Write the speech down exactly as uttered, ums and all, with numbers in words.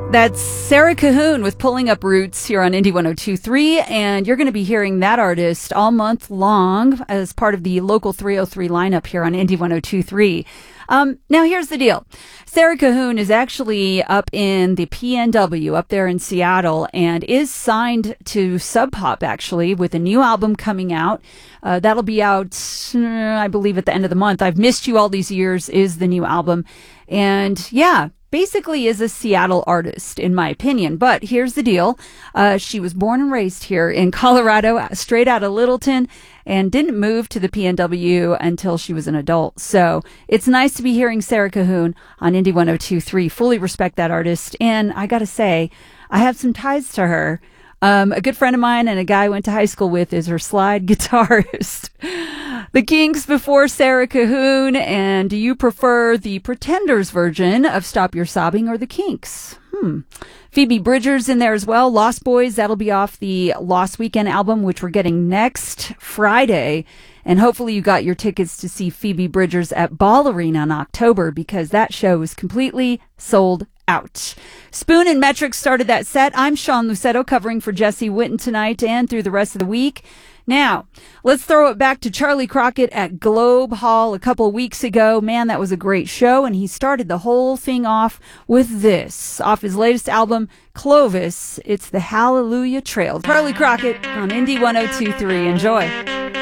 That's Sarah Cahoon with Pulling Up Roots here on Indie one oh two point three, and you're going to be hearing that artist all month long as part of the local three oh three lineup here on Indie one oh two point three. Um, now, here's the deal. Sarah Cahoon is actually up in the P N W up there in Seattle and is signed to Sub Pop, actually, with a new album coming out. Uh, that'll be out, uh, I believe, at the end of the month. I've Missed You All These Years is the new album. And yeah, basically is a Seattle artist, in my opinion. But here's the deal. Uh, she was born and raised here in Colorado, straight out of Littleton, and didn't move to the P N W until she was an adult. So it's nice to be hearing Sarah Cahoon on Indie one oh two point three. Fully respect that artist. And I got to say, I have some ties to her. Um, a good friend of mine and a guy I went to high school with is her slide guitarist. The Kinks before Sarah Cahoon, and do you prefer the Pretenders version of Stop Your Sobbing or the Kinks? Hmm. Phoebe Bridgers in there as well. Lost Boys, that'll be off the Lost Weekend album, which we're getting next Friday. And hopefully you got your tickets to see Phoebe Bridgers at Ball Arena in October, because that show is completely sold out. Spoon and Metric started that set. I'm Sean Lucetto, covering for Jesse Witten tonight and through the rest of the week. Now, let's throw it back to Charlie Crockett at Globe Hall a couple weeks ago. Man, that was a great show, and he started the whole thing off with this. Off his latest album, Clovis, it's the Hallelujah Trail. Charlie Crockett on Indie one oh two point three. Enjoy.